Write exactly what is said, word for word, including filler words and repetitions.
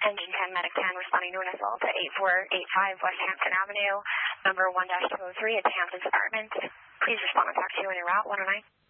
Engine ten, Medic ten, responding to an assault at eight four eight five West Hampton Avenue, number one dash two oh three at the Hamptons Apartments. Please respond on talk two and en route one oh nine.